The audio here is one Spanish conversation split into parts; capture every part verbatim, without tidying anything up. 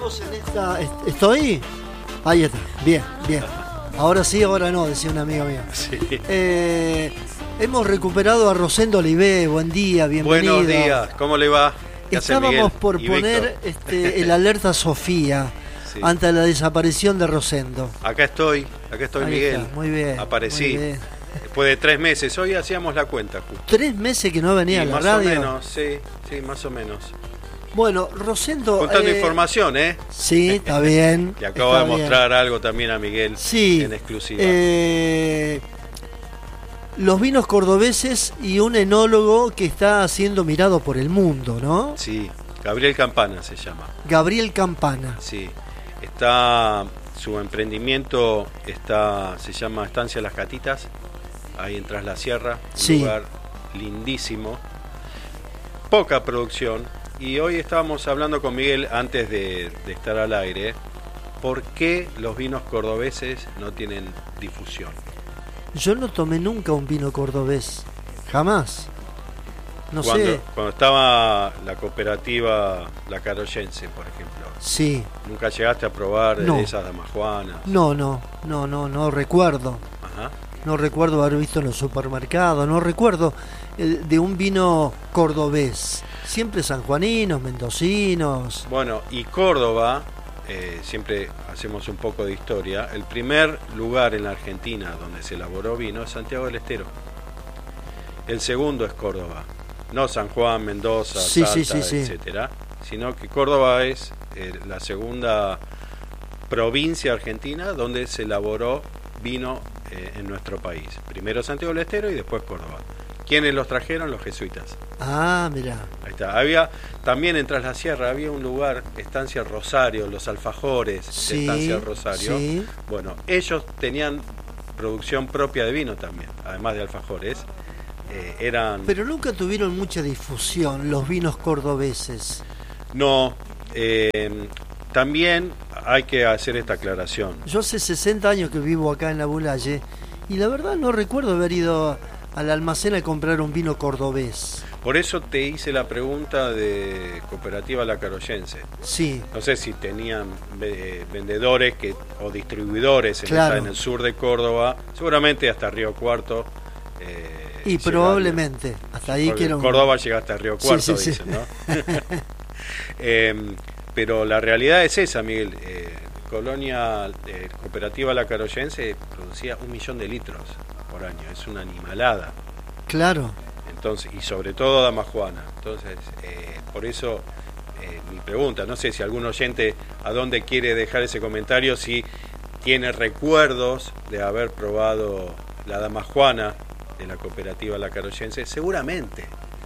Estamos en esta... ¿Estoy? Ahí está. Bien, bien. Ahora sí, ahora no, decía un amigo mío. Sí. Eh, hemos recuperado a Rosendo Olivé. Buen día, bienvenido. Buenos días, ¿cómo le va? ¿Qué hace Estábamos Miguel por y poner este, el alerta Sofía sí. ante la desaparición de Rosendo. Acá estoy, acá estoy Ahí Miguel. está, muy bien. Aparecí. Muy bien. Después de tres meses, hoy hacíamos la cuenta justo. Tres meses que no venía Y a la más radio. o menos, sí, sí, más o menos. Bueno, Rosendo... Contando eh, información, ¿eh? Sí, está bien. Te acabo está de mostrar bien. Algo también a Miguel sí, en exclusiva. Eh, los vinos cordobeses y un enólogo que está siendo mirado por el mundo, ¿no? Sí, Gabriel Campana se llama. Gabriel Campana. Sí, está... Su emprendimiento está se llama Estancia Las Catitas, ahí en Tras la Sierra, un sí. lugar lindísimo, poca producción. Y hoy estábamos hablando con Miguel antes de, de estar al aire, ¿por qué los vinos cordobeses no tienen difusión? Yo no tomé nunca un vino cordobés, jamás. No cuando, sé. Cuando estaba la cooperativa La Caroyense, por ejemplo. Sí. ¿Nunca llegaste a probar no. de esas damajuanas? No, no, no, no, no recuerdo. Ajá. No recuerdo haber visto en los supermercados, no recuerdo eh, de un vino cordobés. Siempre sanjuaninos, mendocinos. Bueno, y Córdoba, eh, siempre hacemos un poco de historia, el primer lugar en la Argentina donde se elaboró vino es Santiago del Estero. El segundo es Córdoba, no San Juan, Mendoza, sí, Salta, sí, sí, sí. etcétera, sino que Córdoba es eh, la segunda provincia argentina donde se elaboró vino eh, en nuestro país. Primero Santiago del Estero y después Córdoba. ¿Quiénes los trajeron? Los jesuitas. Ah, mira. Ahí está. Había también en Tras la Sierra había un lugar, Estancia Rosario, los alfajores sí, de Estancia Rosario. Sí. Bueno, ellos tenían producción propia de vino también, además de alfajores. Eh, eran. Pero nunca tuvieron mucha difusión los vinos cordobeses. No. Eh, también hay que hacer esta aclaración. Yo hace sesenta años que vivo acá en La Bulalle y la verdad no recuerdo haber ido al almacén a comprar un vino cordobés. Por eso te hice la pregunta de Cooperativa La Caroyense. Sí. No sé si tenían eh, vendedores que o distribuidores en, claro. esa, en el sur de Córdoba, seguramente hasta Río Cuarto. Eh, y probablemente, llegar, hasta ahí quiero... Córdoba llega hasta Río Cuarto, sí, sí, dicen, sí. ¿no? eh, pero la realidad es esa, Miguel. Eh, Colonia eh, Cooperativa La Caroyense producía un millón de litros por año, es una animalada. Claro. Entonces, y sobre todo damajuana. Entonces, eh, por eso eh, mi pregunta, no sé si algún oyente a dónde quiere dejar ese comentario, si tiene recuerdos de haber probado la damajuana de la Cooperativa La Caroyense, seguramente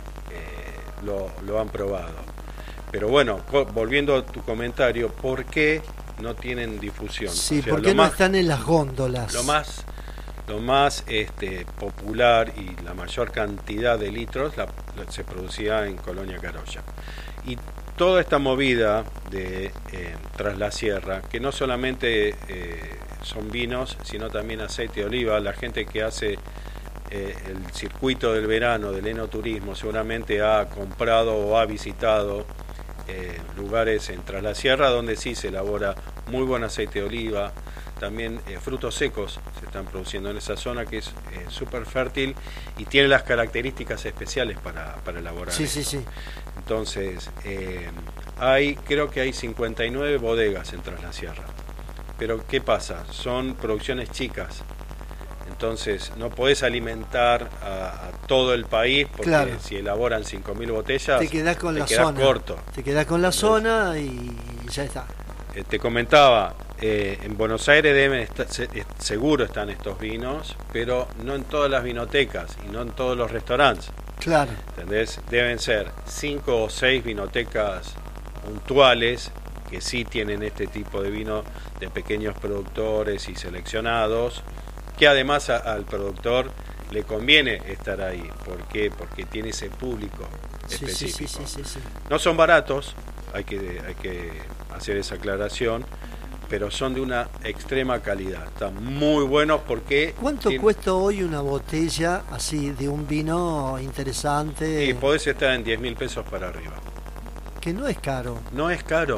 eh, lo, lo han probado. Pero bueno, volviendo a tu comentario, ¿por qué no tienen difusión? Sí, o sea, ¿por qué no más, están en las góndolas? Lo más, lo más este, popular y la mayor cantidad de litros la, la, se producía en Colonia Carolla. Y toda esta movida de eh, Tras la Sierra, que no solamente eh, son vinos, sino también aceite de oliva, la gente que hace eh, el circuito del verano del enoturismo seguramente ha comprado o ha visitado eh, lugares en Tras la Sierra donde sí se elabora muy buen aceite de oliva. También eh, frutos secos se están produciendo en esa zona que es eh, súper fértil y tiene las características especiales para, para elaborar sí, esto. sí, sí. Entonces, eh, hay, creo que hay cincuenta y nueve bodegas en Tras la Sierra. Pero ¿qué pasa? Son producciones chicas. Entonces, no podés alimentar a, a todo el país porque claro. si elaboran cinco mil botellas, te quedás con te la quedás zona. corto. Te quedás con la zona y ya está. Eh, te comentaba, eh, en Buenos Aires deben estar, se, eh, seguro están estos vinos, pero no en todas las vinotecas y no en todos los restaurantes. Claro. ¿Entendés? Deben ser cinco o seis vinotecas puntuales que sí tienen este tipo de vino de pequeños productores y seleccionados, que además a, al productor le conviene estar ahí. ¿Por qué? Porque tiene ese público específico. Sí, sí, sí, sí, sí. No son baratos, hay que, hay que hacer esa aclaración, pero son de una extrema calidad. Están muy buenos porque... ¿Cuánto tiene... cuesta hoy una botella así de un vino interesante? Y podés estar en diez mil pesos para arriba. Que no es caro. No es caro.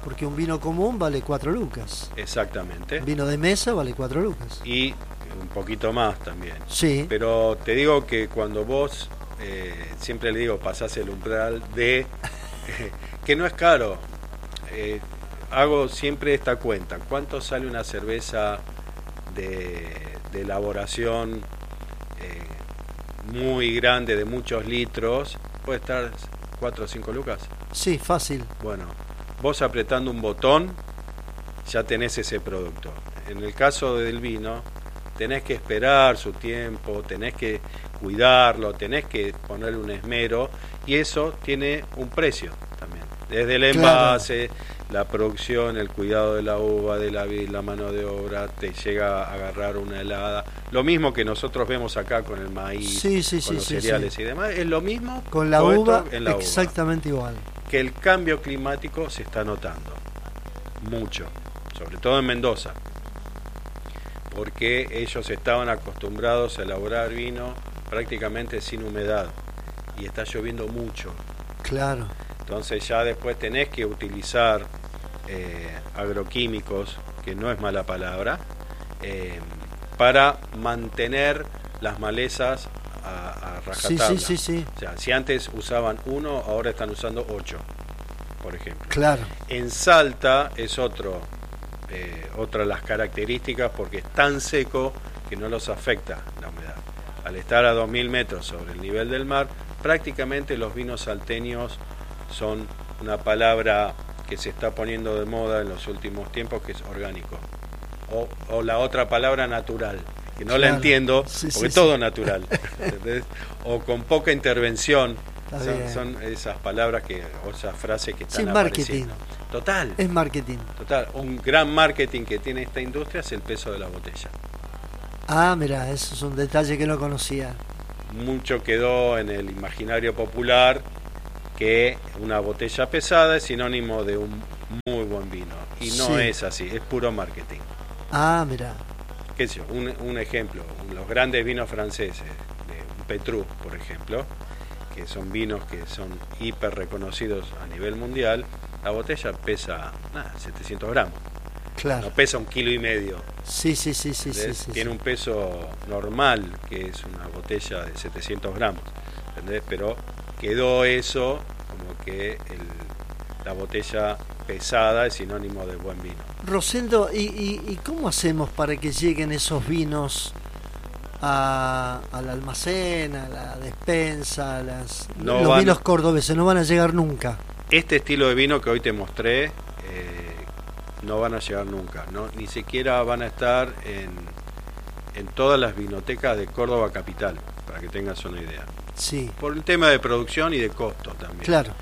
Porque un vino común vale cuatro lucas. Exactamente. Un vino de mesa vale cuatro lucas. Y un poquito más también. Sí. Pero te digo que cuando vos, eh, siempre le digo, pasás el umbral de, eh, que no es caro. Eh, hago siempre esta cuenta. ¿Cuánto sale una cerveza de, de elaboración eh, muy grande, de muchos litros? Puede estar cuatro o cinco lucas. Sí, fácil. Bueno, vos apretando un botón ya tenés ese producto. En el caso del vino, tenés que esperar su tiempo, tenés que cuidarlo, tenés que ponerle un esmero, y eso tiene un precio también. Desde el envase, claro, la producción, el cuidado de la uva, de la vid, la mano de obra, te llega a agarrar una helada. Lo mismo que nosotros vemos acá con el maíz, sí, sí, con sí, los sí, cereales sí. y demás, es lo mismo con la uva, en la exactamente uva. igual. Que el cambio climático se está notando mucho, sobre todo en Mendoza, porque ellos estaban acostumbrados a elaborar vino prácticamente sin humedad y está lloviendo mucho. Claro. Entonces ya después tenés que utilizar eh, agroquímicos, que no es mala palabra, eh, para mantener las malezas a, a rajatabla. Sí, sí, sí, sí. O sea, si antes usaban uno, ahora están usando ocho, por ejemplo. Claro. En Salta es otro, eh, otra de las características, porque es tan seco que no los afecta la humedad. Al estar a dos mil metros sobre el nivel del mar, prácticamente los vinos salteños son una palabra que se está poniendo de moda en los últimos tiempos, que es orgánico. O, o la otra palabra, natural, que no, claro, la entiendo, sí, porque sí, todo sí. natural. ¿Entendés? O con poca intervención. Son, son esas palabras que, o esas frases que están sí, apareciendo. Marketing. Total. Es marketing. Total. Un gran marketing que tiene esta industria es el peso de la botella. Ah, mira, eso es un detalle que no conocía. Mucho quedó en el imaginario popular que una botella pesada es sinónimo de un muy buen vino. Y no sí. es así, es puro marketing. Ah, mira. ¿Qué sé yo? Un, un ejemplo, los grandes vinos franceses, de un Petrus, por ejemplo, que son vinos que son hiper reconocidos a nivel mundial, la botella pesa nada, setecientos gramos. Claro. No pesa un kilo y medio. Sí, sí, sí, sí, sí, sí. Tiene sí. un peso normal, que es una botella de setecientos gramos. ¿Entendés? Pero quedó eso como que el, la botella pesada es sinónimo de buen vino. Rosendo, ¿y, y, y cómo hacemos para que lleguen esos vinos a, al almacén, a la despensa, a las, no los van, vinos cordobeses? No van a llegar nunca. Este estilo de vino que hoy te mostré, eh, no van a llegar nunca, ¿no? Ni siquiera van a estar en, en todas las vinotecas de Córdoba capital, para que tengas una idea. Sí. Por el tema de producción y de costo también. Claro.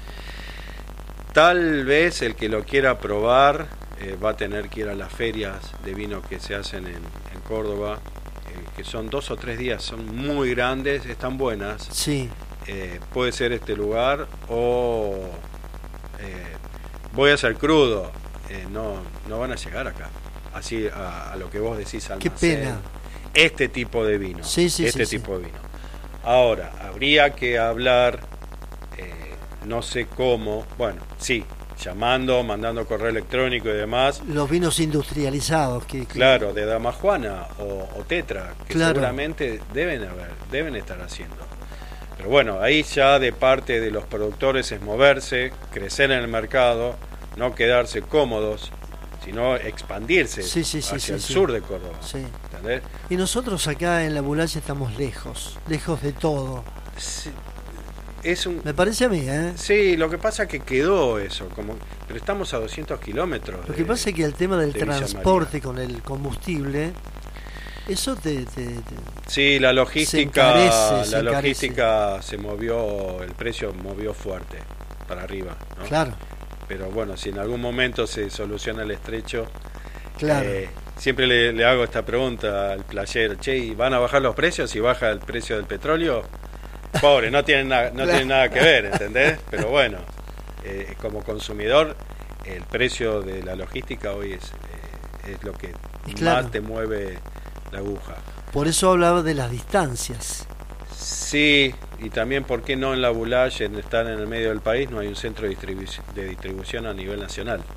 Tal vez el que lo quiera probar eh, va a tener que ir a las ferias de vino que se hacen en, en Córdoba, eh, que son dos o tres días, son muy grandes, están buenas. Sí. Eh, puede ser este lugar o eh, voy a ser crudo, eh, no, no van a llegar acá, así a, a lo que vos decís, almacén. Qué pena. Este tipo de vino, sí, sí, este sí, tipo sí. de vino. Ahora, habría que hablar, eh, no sé cómo, bueno, sí, llamando, mandando correo electrónico y demás. Los vinos industrializados. que, que... Claro, de Damajuana o, o Tetra, que claro. seguramente deben haber, deben estar haciendo. Pero bueno, ahí ya de parte de los productores es moverse, crecer en el mercado, no quedarse cómodos, sino expandirse sí, sí, sí, hacia sí, el sí. sur de Córdoba. Sí. ¿Entendés? Y nosotros acá en la Bulaya estamos lejos, lejos de todo. Sí, es un... Me parece a mí, ¿eh? Sí, lo que pasa es que quedó eso, como... pero estamos a doscientos kilómetros. Lo que pasa es que el tema del de transporte con el combustible, eso te... te, te sí, la logística, se encarece, la se logística se movió, el precio movió fuerte para arriba, ¿no? Claro. Pero bueno, si en algún momento se soluciona el estrecho, claro. eh, siempre le, le hago esta pregunta al playero, che, ¿y van a bajar los precios si baja el precio del petróleo? Pobre, no tienen, na, no claro. tienen nada que ver, ¿entendés? Pero bueno, eh, como consumidor, el precio de la logística hoy es, eh, es lo que claro. más te mueve la aguja. Por eso hablaba de las distancias. Sí, y también por qué no en la Bulaya, en estar en el medio del país, no hay un centro de distribución, de distribución a nivel nacional.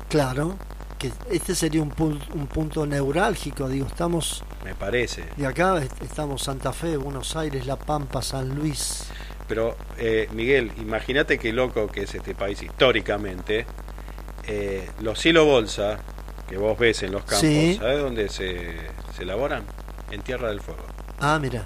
Claro, que este sería un, pu- un punto neurálgico, digo, estamos me parece. de acá, est- estamos Santa Fe, Buenos Aires, La Pampa, San Luis. Pero, eh, Miguel, imagínate qué loco que es este país históricamente. Eh, los silo bolsa que vos ves en los campos, Sí. ¿sabés dónde se, se elaboran? En Tierra del Fuego. Ah, mira,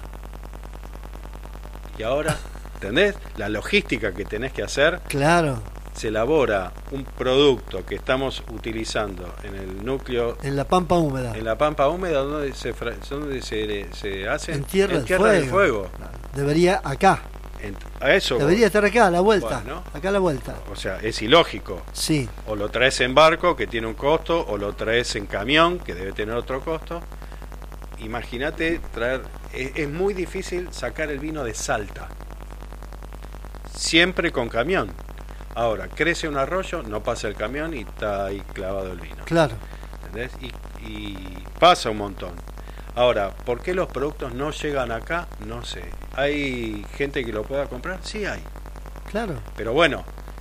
Y ahora, ¿entendés? La logística que tenés que hacer, claro, se elabora un producto que estamos utilizando en el núcleo, en La Pampa húmeda. en la pampa húmeda, donde se, fra- donde se, se hace En Tierra, del, del fuego. Fuego. Debería acá, En- a eso debería estar acá a la vuelta, Bueno. acá a la vuelta. O sea, es ilógico. Sí, O lo traes en barco, que tiene un costo, o lo traes en camión, que debe tener otro costo. Imagínate traer... Es, es muy difícil sacar el vino de Salta. Siempre con camión. Ahora, crece un arroyo, no pasa el camión y está ahí clavado el vino. claro. ¿Entendés? Y, y pasa un montón. Ahora, ¿por qué los productos no llegan acá? No sé. ¿Hay gente que lo pueda comprar? Sí hay. Claro. Pero bueno,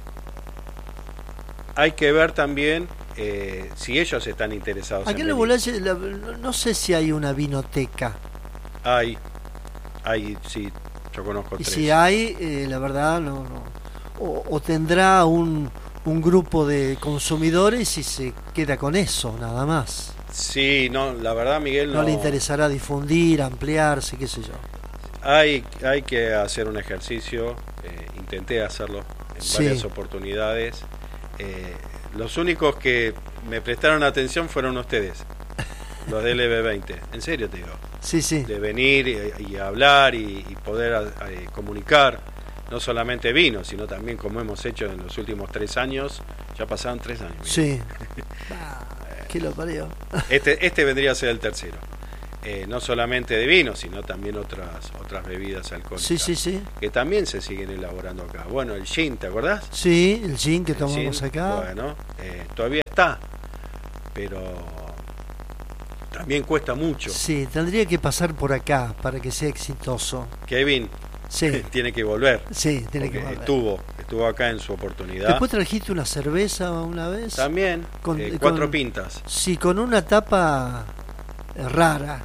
hay que ver también eh, si ellos están interesados Aquí en en la venir. Bulache, la- no sé si hay una vinoteca. Hay, hay, sí, yo conozco Y tres. si hay, eh, la verdad, no, no. O, o tendrá un, un grupo de consumidores y se queda con eso, nada más. Sí, no, la verdad, Miguel, No, no. le interesará difundir, ampliarse, qué sé yo. Hay, hay que hacer un ejercicio, eh, intenté hacerlo en Sí. varias oportunidades. Eh, los únicos que me prestaron atención fueron ustedes, los del L B veinte, en serio te digo. Sí, sí. De venir y, y hablar y, y poder eh, comunicar, no solamente vino, sino también como hemos hecho en los últimos tres años, ya pasaron tres años. Miguel. Sí. Ah, ¿qué lo parió? Este, este vendría a ser el tercero. Eh, no solamente de vino, sino también otras otras bebidas alcohólicas. Sí, sí, sí. Que también se siguen elaborando acá. Bueno, el gin, ¿te acordás? Sí, el gin que El tomamos gin, acá. Bueno, eh, todavía está, pero también cuesta mucho. Sí, tendría que pasar por acá para que sea exitoso. Kevin Sí, tiene que volver. sí, tiene que porque volver. estuvo, estuvo acá en su oportunidad. Después trajiste una cerveza una vez. También, Con- eh, con- cuatro pintas. Sí, con una tapa eh, rara.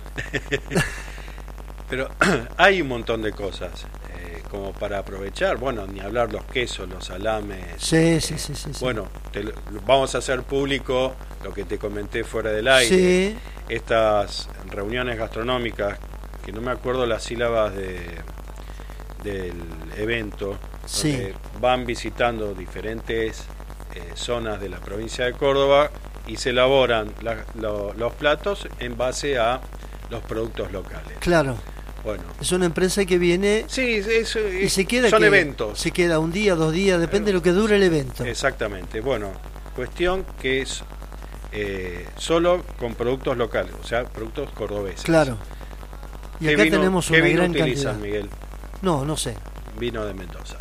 Pero hay un montón de cosas eh, como para aprovechar. Bueno, ni hablar los quesos, los salames. Sí, sí, sí, sí. sí. Bueno, te lo- vamos a hacer público lo que te comenté fuera del aire. Sí, Estas reuniones gastronómicas, que no me acuerdo las sílabas de, del evento, Sí. donde van visitando diferentes eh, zonas de la provincia de Córdoba y se elaboran la- lo- los platos en base a los productos locales. claro. Bueno, Es una empresa que viene sí, es- es- y se queda. son que- eventos. Se queda un día, dos días, depende de lo que dure el evento. Exactamente. Bueno, cuestión que es eh, solo con productos locales, o sea, productos cordobeses. Claro. Y ¿Qué acá vino- tenemos qué una vino gran utilizan, cantidad. Miguel? No, no sé. Vino de Mendoza.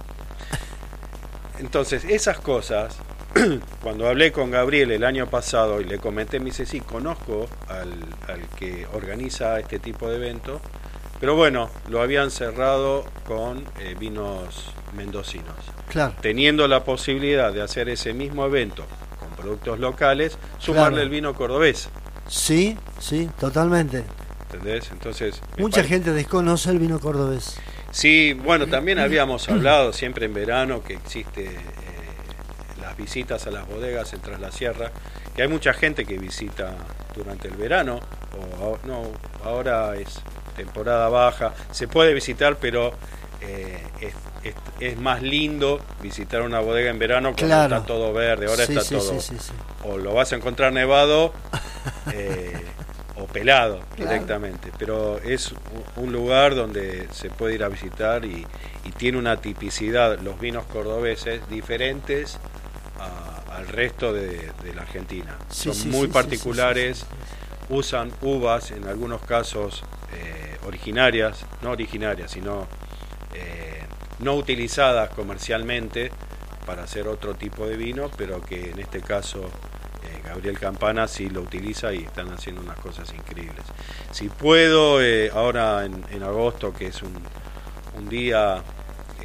Entonces, esas cosas, cuando hablé con Gabriel el año pasado y le comenté, me dice, sí, conozco al, al que organiza este tipo de evento, pero bueno, lo habían cerrado con eh, vinos mendocinos. Claro. Teniendo la posibilidad de hacer ese mismo evento con productos locales, sumarle Claro. el vino cordobés, Sí, sí, totalmente. ¿entendés? Entonces, me Mucha pare- gente desconoce el vino cordobés. Sí, bueno, también habíamos hablado siempre en verano que existe eh, las visitas a las bodegas en Tras la Sierra, que hay mucha gente que visita durante el verano, o a- no, ahora es temporada baja, se puede visitar, pero eh, es, es, es más lindo visitar una bodega en verano cuando Claro. está todo verde, ahora sí, está sí, todo, sí, sí, sí. o lo vas a encontrar nevado, eh, o pelado Claro. directamente, pero es u- un lugar donde se puede ir a visitar y, y tiene una tipicidad, los vinos cordobeses, diferentes a- al resto de, de la Argentina. Sí, Son sí, muy sí, particulares, sí, sí, sí, sí. usan uvas, en algunos casos eh, originarias, no originarias, sino eh, no utilizadas comercialmente para hacer otro tipo de vino, pero que en este caso eh, Gabriel Campana sí lo utiliza y están haciendo unas cosas increíbles. Si puedo, eh, ahora en, en agosto, que es un, un día, eh,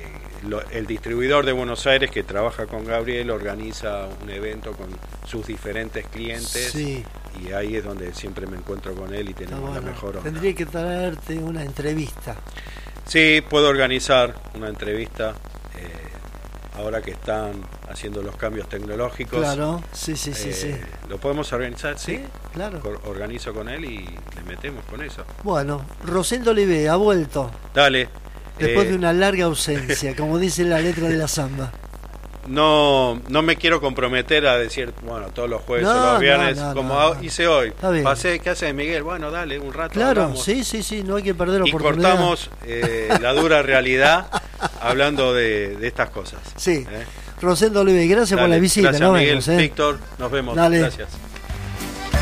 lo, el distribuidor de Buenos Aires que trabaja con Gabriel organiza un evento con sus diferentes clientes. Sí. Y ahí es donde siempre me encuentro con él y tenemos bueno. la mejor onda. Tendría que traerte una entrevista. Sí, puedo organizar una entrevista eh, ahora que están haciendo los cambios tecnológicos. Claro, sí, sí, sí, eh, sí. ¿Lo podemos organizar? Sí, Sí, claro. Organizo con él y le metemos con eso. Bueno, Rosendo Olivé ha vuelto Dale. después eh, de una larga ausencia, como dice la letra de la samba. No, no me quiero comprometer a decir, bueno, todos los jueves No, o los no, viernes, no, como no, no. hice hoy. Está bien. Pasé, ¿qué haces, Miguel? Bueno, dale, un rato. Claro, hablamos. sí, sí, sí, no hay que perder Y oportunidad. cortamos eh, la dura realidad hablando de, de estas cosas. Sí. ¿eh? Rosendo Olivé, gracias Dale, por la visita. Gracias, Nos Miguel. vemos, ¿eh? Víctor, nos vemos. Dale. Gracias.